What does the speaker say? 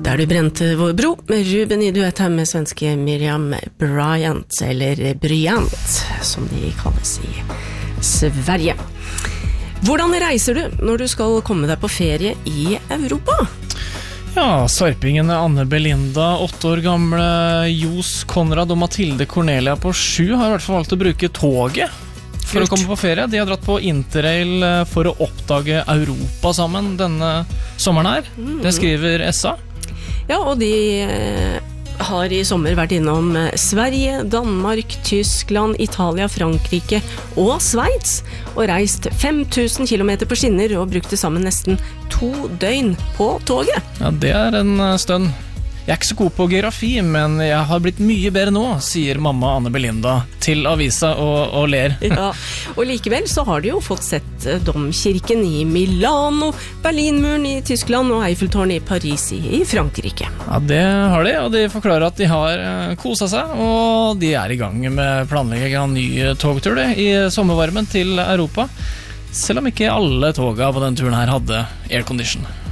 Der du brente vår bro, Ruben i duett her med svenske Miriam Bryant, eller Bryant, som de kalles i Sverige. Hvordan reiser du når du skal komme deg på ferie i Europa? Ja, sarpingene Anne Belinda, 8 år gamle Jos Konrad og Mathilde Cornelia på 7 har i hvert fall valgt å bruke toget for å komme på ferie. De har dratt på Interrail for å oppdage Europa sammen denne sommeren her. Det skriver SA. Ja, og de har i sommer vært innom Sverige, Danmark, Tyskland, Italia, Frankrike og Sveits, og reist 5000 kilometer på skinner og brukte sammen nesten 2 døgn på toget. Ja, det er en stund. Jeg er ikke så god på geografi, men jeg har blitt mye bedre nå, sier mamma Anne Belinda til avisa og ler. Ja, og likevel så har de jo fått sett domkirken i Milano, Berlinmuren i Tyskland og Eiffeltårnet i Paris i Frankrike. Ja, det har de, og de forklarer at de har koset seg, og de er i gang med planlegging av en ny togtur i sommervarmen til Europa, selv om ikke alle toga på den turen her hadde aircondition.